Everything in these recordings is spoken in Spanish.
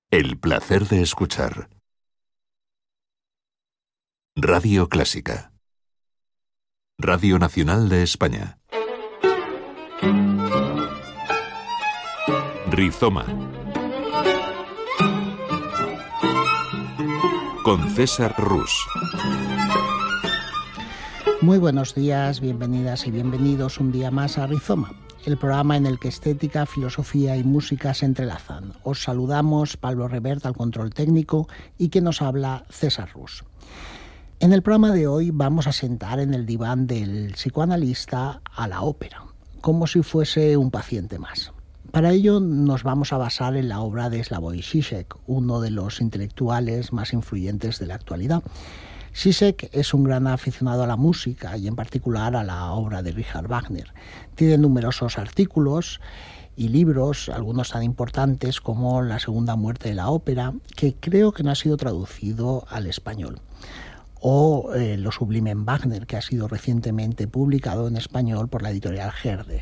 El placer de escuchar. Radio Clásica. Radio Nacional de España. Rizoma. Con César Rus. Muy buenos días, bienvenidas y bienvenidos un día más a Rizoma, el programa en el que estética, filosofía y música se entrelazan. Os saludamos Pablo Revert al control técnico y quien nos habla, César Rus. En el programa de hoy vamos a sentar en el diván del psicoanalista a la ópera, como si fuese un paciente más. Para ello nos vamos a basar en la obra de Slavoj Žižek, uno de los intelectuales más influyentes de la actualidad. Žižek es un gran aficionado a la música y en particular a la obra de Richard Wagner. Tiene numerosos artículos y libros, algunos tan importantes como La segunda muerte de la ópera, que creo que no ha sido traducido al español, o Lo sublime en Wagner, que ha sido recientemente publicado en español por la editorial Herder.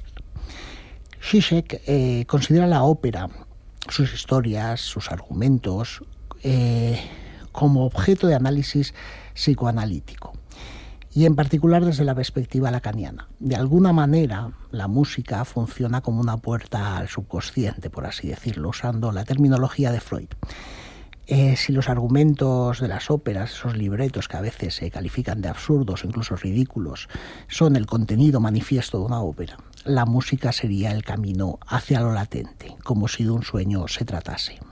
Žižek considera la ópera, sus historias, sus argumentos, como objeto de análisis psicoanalítico, y en particular desde la perspectiva lacaniana. De alguna manera, la música funciona como una puerta al subconsciente, por así decirlo, usando la terminología de Freud. Si los argumentos de las óperas, esos libretos que a veces se califican de absurdos o incluso ridículos, son el contenido manifiesto de una ópera, la música sería el camino hacia lo latente, como si de un sueño se tratase.